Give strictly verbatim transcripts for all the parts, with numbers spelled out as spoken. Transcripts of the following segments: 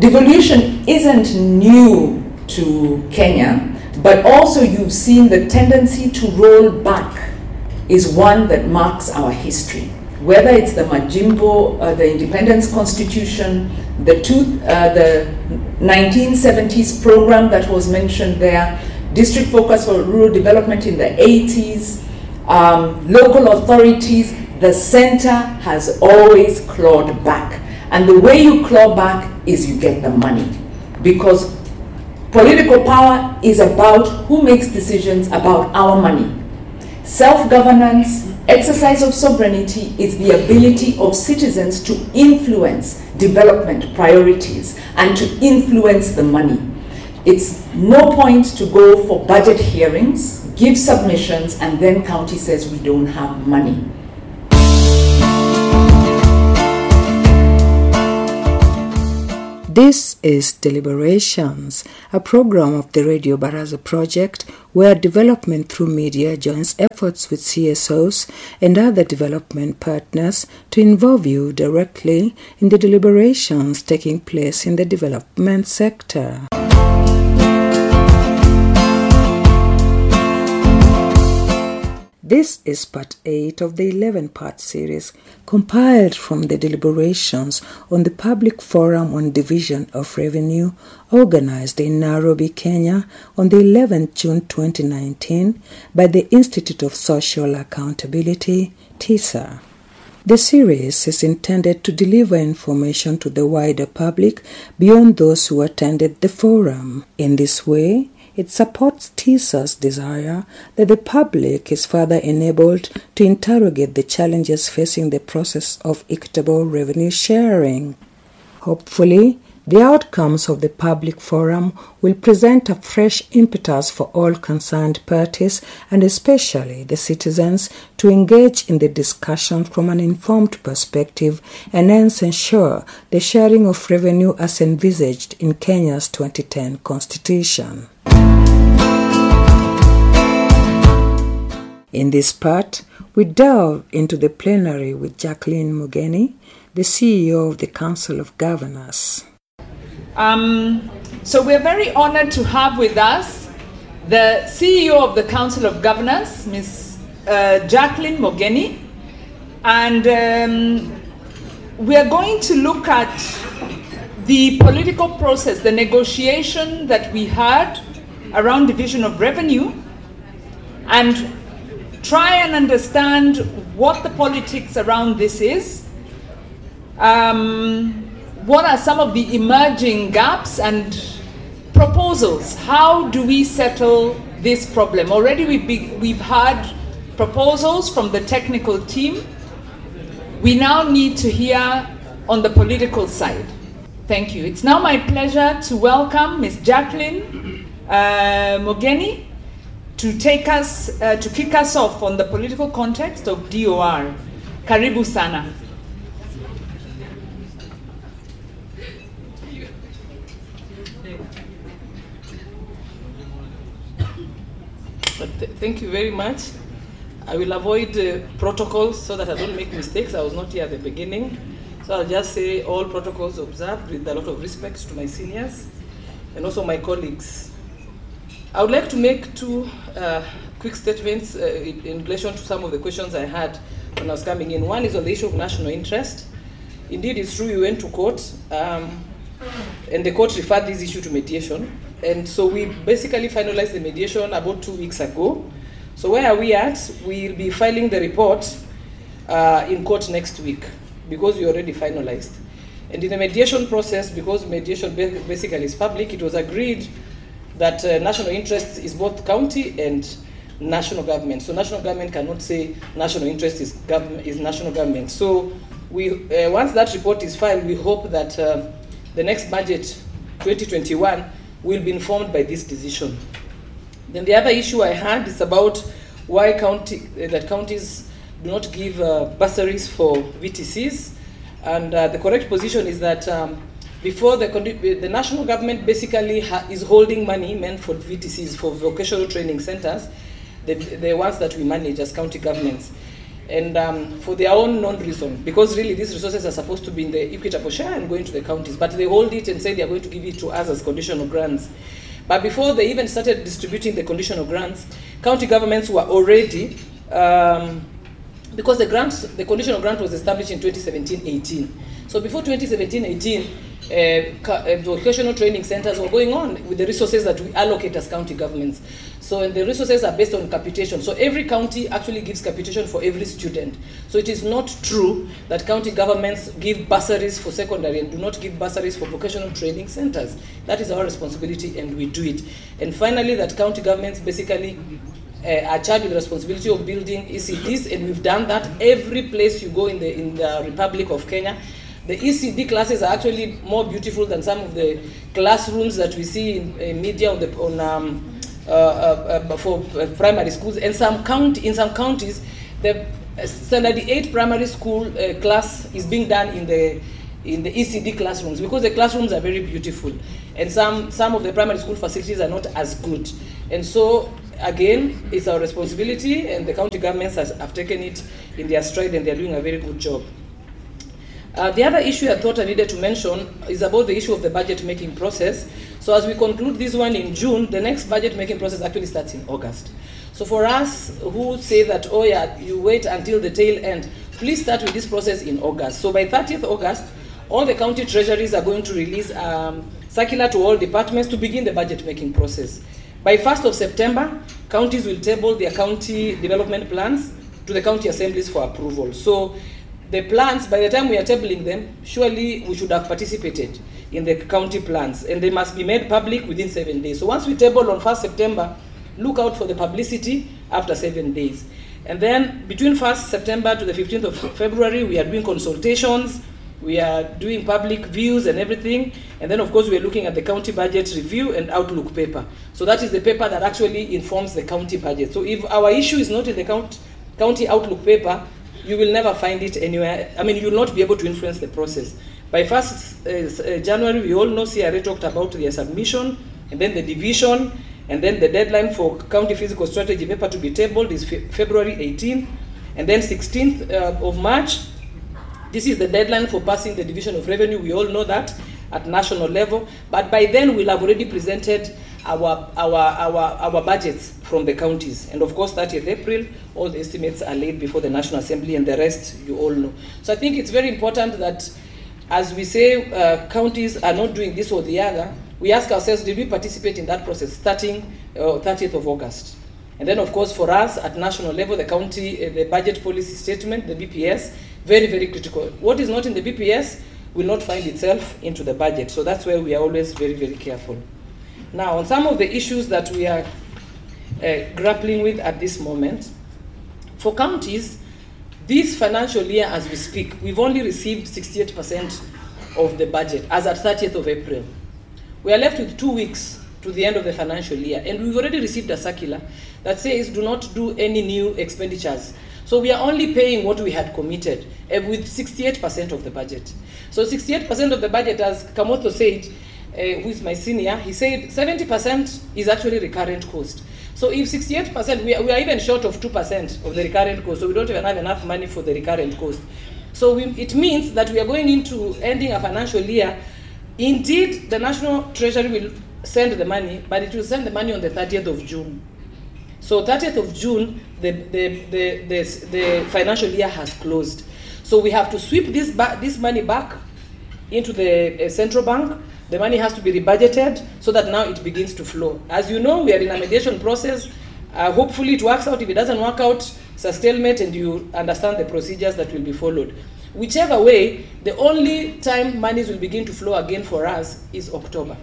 devolution isn't new to Kenya, but also you've seen the tendency to roll back is one that marks our history. Whether it's the Majimbo, uh, the Independence Constitution, the, two, uh, the nineteen seventies program that was mentioned there, District Focus for Rural Development in the eighties, um, local authorities, the center has always clawed back. And the way you claw back is you get the money. Because political power is about who makes decisions about our money. Self-governance, exercise of sovereignty is the ability of citizens to influence development priorities and to influence the money. It's no point to go for budget hearings, give submissions, and then county says we don't have money. This is Deliberations, a program of the Radio Baraza project where development through media joins efforts with C S Os and other development partners to involve you directly in the deliberations taking place in the development sector. This is part eight of the eleven-part series compiled from the deliberations on the Public Forum on Division of Revenue organized in Nairobi, Kenya on the eleventh of June twenty nineteen by the Institute of Social Accountability, TISA. The series is intended to deliver information to the wider public beyond those who attended the forum. In this way, it supports TISA's desire that the public is further enabled to interrogate the challenges facing the process of equitable revenue sharing. Hopefully, the outcomes of the public forum will present a fresh impetus for all concerned parties and especially the citizens to engage in the discussion from an informed perspective and hence ensure the sharing of revenue as envisaged in Kenya's twenty ten Constitution. In this part, we delve into the plenary with Jacqueline Mugeni, the C E O of the Council of Governors. Um, so we're very honored to have with us the C E O of the Council of Governors, Miz Uh, Jacqueline Mugeni, and um, we are going to look at the political process, the negotiation that we had around division of revenue, and try and understand what the politics around this is. Um, what are some of the emerging gaps and proposals? How do we settle this problem? Already we've, be, we've had proposals from the technical team. We now need to hear on the political side. Thank you. It's now my pleasure to welcome Miz Jacqueline uh, Mugeni to take us, uh, to kick us off on the political context of D O R. Karibu sana. Th- thank you very much. I will avoid uh, protocols so that I don't make mistakes. I was not here at the beginning. So I'll just say all protocols observed with a lot of respect to my seniors and also my colleagues. I would like to make two uh, quick statements uh, in, in relation to some of the questions I had when I was coming in. One is on the issue of national interest. Indeed, it's true we went to court, um, and the court referred this issue to mediation. And so we basically finalized the mediation about two weeks ago. So where are we at? We'll be filing the report uh, in court next week because we already finalized. And in the mediation process, because mediation basically is public, it was agreed that uh, national interest is both county and national government. So national government cannot say national interest is, government, is national government. So we, uh, once that report is filed, we hope that uh, the next budget, twenty twenty-one, will be informed by this decision. Then the other issue I had is about why county, uh, that counties do not give uh, bursaries for V T Cs. And uh, the correct position is that um, before the, the national government basically ha- is holding money meant for V T Cs, for vocational training centers, the, the ones that we manage as county governments. and um, for their own non-reason, because really these resources are supposed to be in the equitable share and going to the counties, but they hold it and say they are going to give it to us as conditional grants. But before they even started distributing the conditional grants, county governments were already, um, because the grants, the conditional grant was established in twenty seventeen eighteen. So before twenty seventeen eighteen, uh, uh, vocational training centers were going on with the resources that we allocate as county governments. So and the resources are based on capitation. So every county actually gives capitation for every student. So it is not true that county governments give bursaries for secondary and do not give bursaries for vocational training centers. That is our responsibility and we do it. And finally, that county governments basically uh, are charged with the responsibility of building E C Ds, and we've done that every place you go in the, in the Republic of Kenya. The E C D classes are actually more beautiful than some of the classrooms that we see in, in media on, the, on um, Uh, uh, uh, for uh, primary schools, and some count in some counties, the uh, standard eight primary school uh, class is being done in the in the E C D classrooms because the classrooms are very beautiful, and some some of the primary school facilities are not as good. And so again, it's our responsibility, and the county governments has, have taken it in their stride, and they're doing a very good job. Uh, the other issue I thought I needed to mention is about the issue of the budget making process. So as we conclude this one in June, the next budget making process actually starts in August. So for us who say that, oh yeah, you wait until the tail end, please start with this process in August. So by thirtieth August, all the county treasuries are going to release um, circular to all departments to begin the budget making process. By first of September, counties will table their county development plans to the county assemblies for approval. So the plans, by the time we are tabling them, surely we should have participated in the county plans, and they must be made public within seven days. So once we table on first September, look out for the publicity after seven days. And then between first September to the fifteenth of February, we are doing consultations, we are doing public views and everything, and then of course we are looking at the county budget review and outlook paper. So that is the paper that actually informs the county budget. So if our issue is not in the count, county outlook paper, you will never find it anywhere. I mean, you will not be able to influence the process. By first uh, January, we all know C R A talked about their submission, and then the division, and then the deadline for county physical strategy paper to be tabled is fe February eighteenth, and then sixteenth uh, of March. This is the deadline for passing the division of revenue. We all know that at national level, but by then we'll have already presented our, our, our, our budgets from the counties. And of course, thirtieth April, all the estimates are laid before the National Assembly, and the rest you all know. So I think it's very important that as we say uh, counties are not doing this or the other, we ask ourselves, did we participate in that process starting uh, thirtieth of August? And then of course for us at national level, the county, uh, the budget policy statement, the B P S, very, very critical. What is not in the B P S will not find itself into the budget. So that's where we are always very, very careful. Now, on some of the issues that we are uh, grappling with at this moment, for counties, this financial year as we speak, we've only received sixty-eight percent of the budget as at thirtieth of April. We are left with two weeks to the end of the financial year, and we've already received a circular that says do not do any new expenditures. So we are only paying what we had committed uh, with sixty-eight percent of the budget. So sixty-eight percent of the budget, as Kamoto said, uh, who is my senior, he said seventy percent is actually recurrent cost. So if sixty-eight percent, we are, we are even short of two percent of the recurrent cost, so we don't even have enough money for the recurrent cost. So we, it means that we are going into ending a financial year. Indeed, the National Treasury will send the money, but it will send the money on the thirtieth of June. So thirtieth of June, the, the, the, the, the financial year has closed. So we have to sweep this, ba this money back into the uh, central bank. The money has to be rebudgeted so that now it begins to flow. As you know, we are in a mediation process. Uh, hopefully it works out. If it doesn't work out, it's a stalemate, and you understand the procedures that will be followed. Whichever way, the only time monies will begin to flow again for us is October.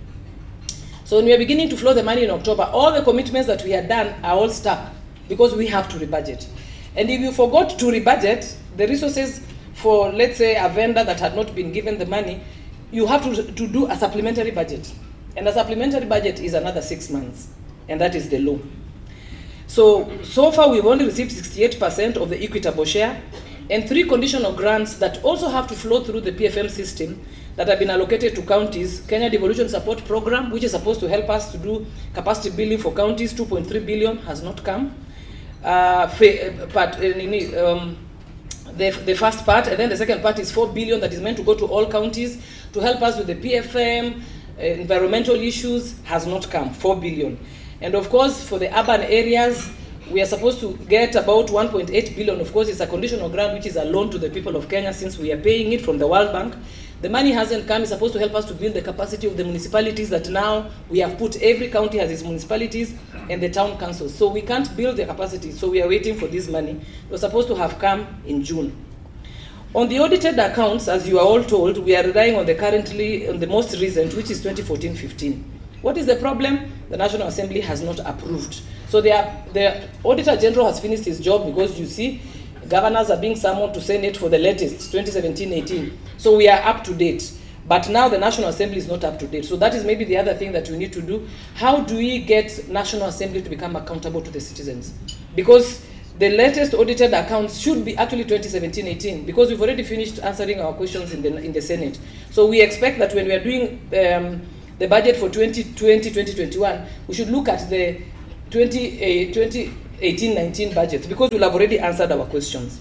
So when we are beginning to flow the money in October, all the commitments that we had done are all stuck because we have to rebudget. And if you forgot to rebudget, the resources for, let's say, a vendor that had not been given the money, you have to, to do a supplementary budget. And a supplementary budget is another six months, and that is the law. So, so far we've only received sixty-eight percent of the equitable share, and three conditional grants that also have to flow through the P F M system that have been allocated to counties. Kenya Devolution Support Program, which is supposed to help us to do capacity building for counties, two point three billion has not come. uh, part, uh, um, the, the first part, and then the second part is four billion that is meant to go to all counties to help us with the P F M, uh, environmental issues, has not come, four billion. And of course, for the urban areas, we are supposed to get about one point eight billion. Of course, it's a conditional grant, which is a loan to the people of Kenya, since we are paying it from the World Bank. The money hasn't come. It's supposed to help us to build the capacity of the municipalities that now we have put. Every county has its municipalities and the town councils. So we can't build the capacity. So we are waiting for this money. It was supposed to have come in June. On the audited accounts, as you are all told, we are relying on the currently, on the most recent, which is twenty fourteen fifteen. What is the problem? The National Assembly has not approved. So they are, the Auditor General has finished his job, because you see, governors are being summoned to Senate for the latest, twenty seventeen eighteen. So we are up to date. But now the National Assembly is not up to date. So that is maybe the other thing that we need to do. How do we get National Assembly to become accountable to the citizens? Because the latest audited accounts should be actually twenty seventeen eighteen, because we've already finished answering our questions in the, in the Senate. So we expect that when we are doing um, the budget for twenty twenty, twenty twenty-one, we should look at the twenty eighteen nineteen budget, because we'll have already answered our questions.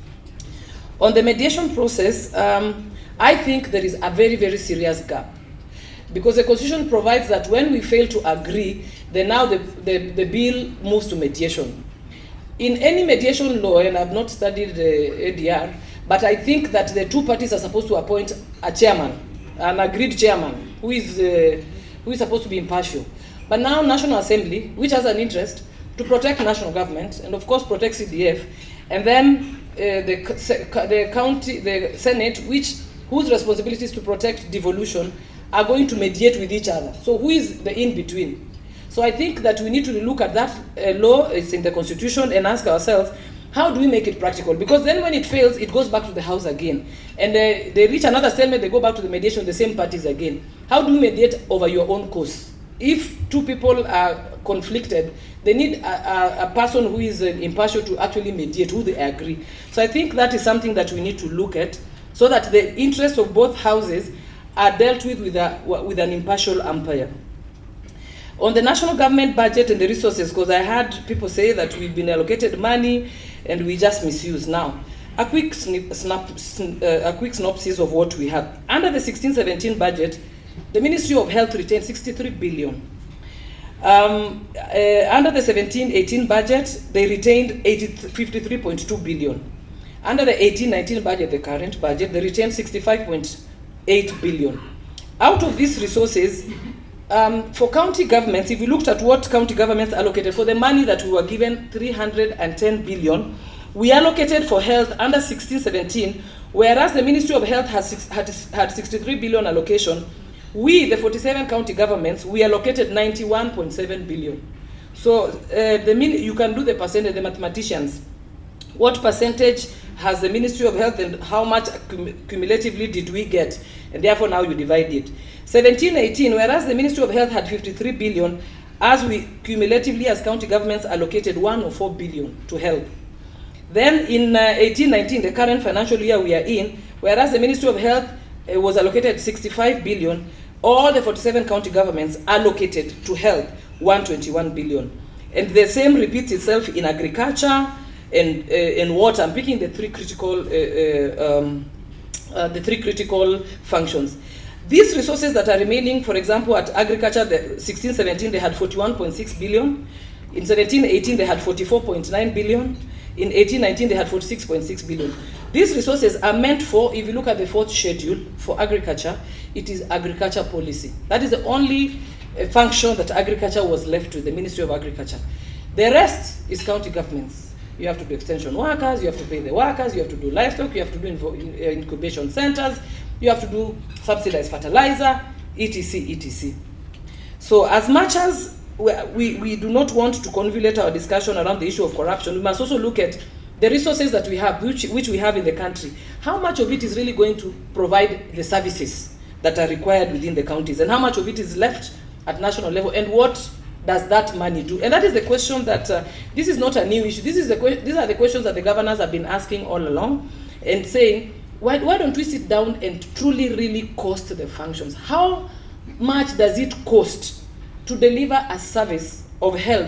On the mediation process, um, I think there is a very, very serious gap, because the Constitution provides that when we fail to agree, then now the, the, the bill moves to mediation. In any mediation law, and I've not studied the A D R, but I think that the two parties are supposed to appoint a chairman, an agreed chairman, who is, uh, who is supposed to be impartial. But now National Assembly, which has an interest to protect national government, and of course protect C D F, and then uh, the, the county, the Senate, which, whose responsibility is to protect devolution, are going to mediate with each other. So who is the in-between? So I think that we need to look at that uh, law, it's in the Constitution, and ask ourselves, how do we make it practical? Because then when it fails, it goes back to the House again. And uh, they reach another stalemate, they go back to the mediation, the same parties again. How do we mediate over your own cause? If two people are conflicted, they need a, a, a person who is uh, impartial to actually mediate, who they agree. So I think that is something that we need to look at, so that the interests of both houses are dealt with with, a, with an impartial umpire. On the national government budget and the resources, because I had people say that we've been allocated money and we just misuse now. A quick, snip, snap, uh, a quick synopsis of what we have. Under the sixteen seventeen budget, the Ministry of Health retained sixty-three billion. Um, uh, under the seventeen eighteen budget, they retained fifty-three point two billion. Under the eighteen nineteen budget, the current budget, they retained sixty-five point eight billion. Out of these resources, um, for county governments, if we looked at what county governments allocated for the money that we were given, three hundred ten billion, we allocated for health under sixteen seventeen, whereas the Ministry of Health has six, had, had sixty-three billion allocation. We, the forty-seven county governments, we allocated ninety-one point seven billion. So uh, the min you can do the percentage, the mathematicians. What percentage has the Ministry of Health and how much cum cumulatively did we get? And therefore now you divide it. seventeen eighteen, whereas the Ministry of Health had fifty-three billion, as we cumulatively as county governments allocated one or four billion to health. Then in uh, eighteen nineteen, the current financial year we are in, whereas the Ministry of Health uh, was allocated sixty-five billion, all the forty-seven county governments allocated to health one hundred twenty-one billion. And the same repeats itself in agriculture and uh, in water. I'm picking the three critical, uh, uh, um, uh, the three critical functions. These resources that are remaining, for example, at agriculture, the sixteen seventeen they had forty-one point six billion. In seventeen eighteen they had forty-four point nine billion. In eighteen nineteen they had forty-six point six billion. These resources are meant for, if you look at the fourth schedule for agriculture, it is agriculture policy. That is the only uh, function that agriculture was left to, the Ministry of Agriculture. The rest is county governments. You have to do extension workers, you have to pay the workers, you have to do livestock, you have to do invo in, uh, incubation centers, you have to do subsidized fertilizer, et cetera, et cetera. So as much as we, we, we do not want to convolute our discussion around the issue of corruption, we must also look at the resources that we have, which, which we have in the country. How much of it is really going to provide the services that are required within the counties, and how much of it is left at national level, and what does that money do? And that is the question that, uh, this is not a new issue. This is the que these are the questions that the governors have been asking all along, and saying, why, why don't we sit down and truly really cost the functions? How much does it cost to deliver a service of health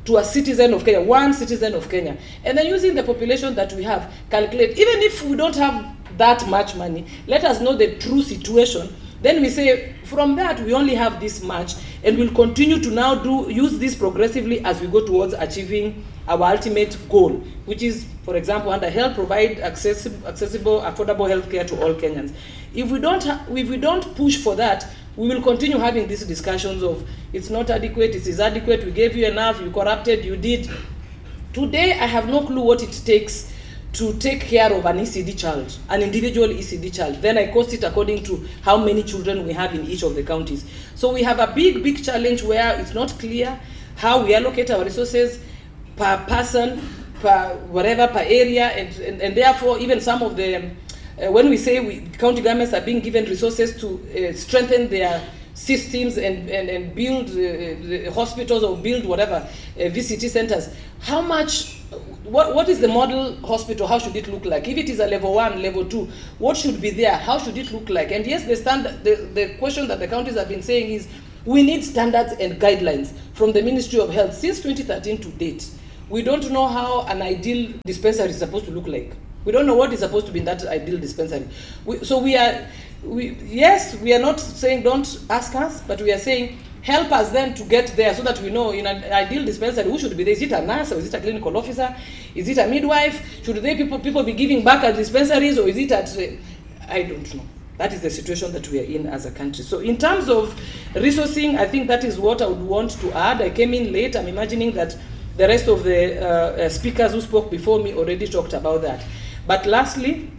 to a citizen of Kenya, one citizen of Kenya. And then using the population that we have, calculate, even if we don't have that much money, let us know the true situation. Then we say, from that, we only have this much, and we'll continue to now do use this progressively as we go towards achieving our ultimate goal, which is, for example, under health, provide accessible, accessible affordable health care to all Kenyans. If we don't, ha- if we don't push for that, we will continue having these discussions of it's not adequate, it is adequate, we gave you enough, you corrupted, you did. Today, I have no clue what it takes to take care of an E C D child, an individual E C D child. Then I cost it according to how many children we have in each of the counties. So we have a big, big challenge where it's not clear how we allocate our resources per person, per whatever, per area, and, and, and therefore even some of the, uh, when we say we, county governments are being given resources to uh, strengthen their systems and, and, and build uh, hospitals or build whatever, uh, V C T centers, how much, what, what is the model hospital, how should it look like? If it is a level one, level two, what should be there, how should it look like? And yes, the, standard, the, the question that the counties have been saying is, we need standards and guidelines from the Ministry of Health since twenty thirteen to date. We don't know how an ideal dispensary is supposed to look like. We don't know what is supposed to be in that ideal dispensary. We, so we are, we, yes, we are not saying don't ask us, but we are saying help us then to get there so that we know in an ideal dispensary who should be there. Is it a nurse or is it a clinical officer? Is it a midwife? Should they people, people be giving back at dispensaries or is it at, uh, I don't know. That is the situation that we are in as a country. So in terms of resourcing, I think that is what I would want to add. I came in late. I'm imagining that the rest of the uh, uh, speakers who spoke before me already talked about that. But lastly,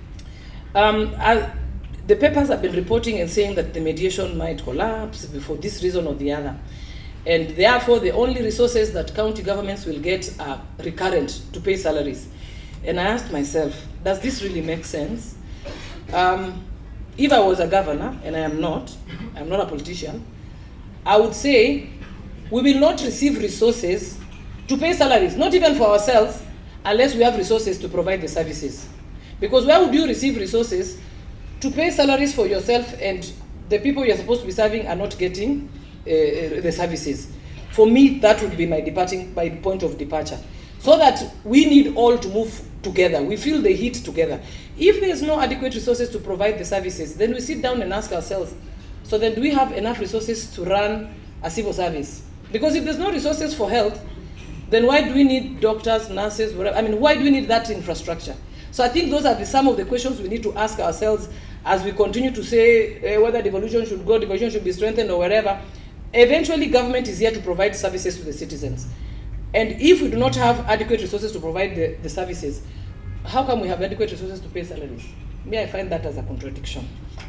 um, I, the papers have been reporting and saying that the mediation might collapse for this reason or the other. And therefore, the only resources that county governments will get are recurrent to pay salaries. And I asked myself, does this really make sense? Um, if I was a governor, and I am not, I'm not a politician, I would say we will not receive resources to pay salaries, not even for ourselves, unless we have resources to provide the services. Because where would you receive resources to pay salaries for yourself and the people you're supposed to be serving are not getting uh, the services? For me, that would be my departing, my point of departure. So that we need all to move together. We feel the heat together. If there's no adequate resources to provide the services, then we sit down and ask ourselves, so then do we have enough resources to run a civil service? Because if there's no resources for health, then why do we need doctors, nurses, whatever? I mean, why do we need that infrastructure? So I think those are the, some of the questions we need to ask ourselves as we continue to say uh, whether devolution should go, devolution should be strengthened or wherever. Eventually, government is here to provide services to the citizens. And if we do not have adequate resources to provide the, the services, how come we have adequate resources to pay salaries? Me, I find that as a contradiction.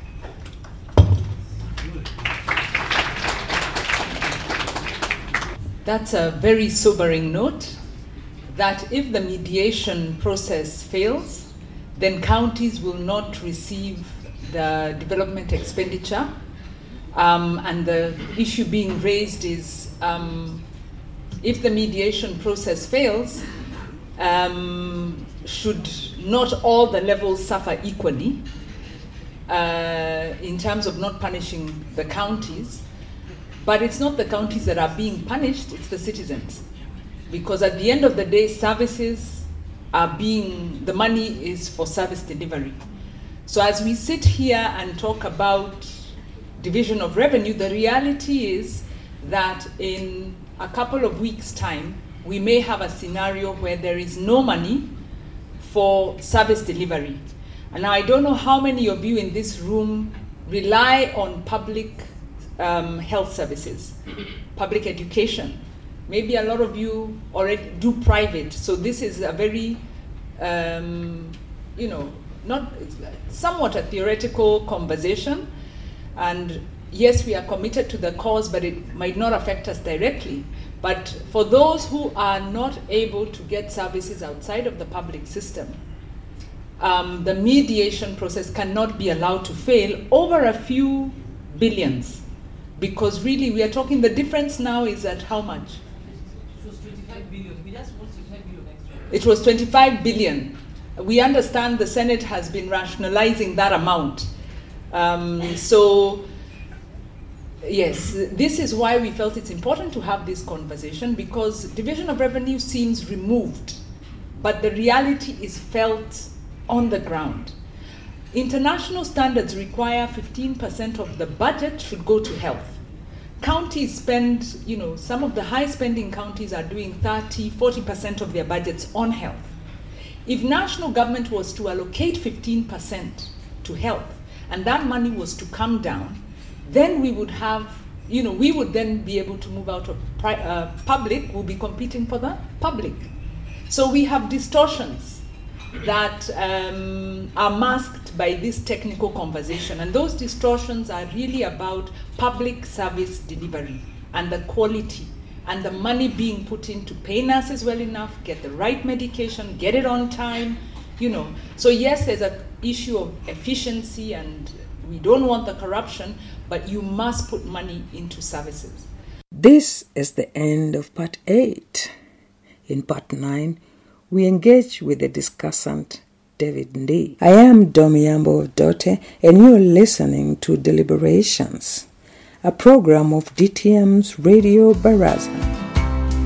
That's a very sobering note, that if the mediation process fails, then counties will not receive the development expenditure. Um, and the issue being raised is, um, if the mediation process fails, um, should not all the levels suffer equally uh, in terms of not punishing the counties? But it's not the counties that are being punished, it's the citizens. Because at the end of the day, services are being, the money is for service delivery. So as we sit here and talk about division of revenue, the reality is that in a couple of weeks' time, we may have a scenario where there is no money for service delivery. And now I don't know how many of you in this room rely on public um, health services, public education. Maybe a lot of you already do private. So this is a very, um, you know, not somewhat a theoretical conversation. And yes, we are committed to the cause, but it might not affect us directly. But for those who are not able to get services outside of the public system, um, the mediation process cannot be allowed to fail over a few billions. Because really, we are talking, the difference now is at how much? It was twenty-five billion. We just want twenty-five billion extra. It was twenty-five billion. We understand the Senate has been rationalizing that amount. Um, so, yes, this is why we felt it's important to have this conversation, because Division of Revenue seems removed, but the reality is felt on the ground. International standards require fifteen percent of the budget should go to health. Counties spend, you know, some of the high spending counties are doing thirty, forty percent of their budgets on health. If national government was to allocate fifteen percent to health, and that money was to come down, then we would have, you know, we would then be able to move out of pri- uh, public, we'll be competing for the public. So we have distortions that um, are masked by this technical conversation. And those distortions are really about public service delivery and the quality and the money being put in to pay nurses well enough, get the right medication, get it on time, you know. So yes, there's an issue of efficiency and we don't want the corruption, but you must put money into services. This is the end of part eight. In part nine, we engage with the discussant, David Ndii. I am Domiyambo Dote, and you're listening to Deliberations, a program of D T M's Radio Baraza.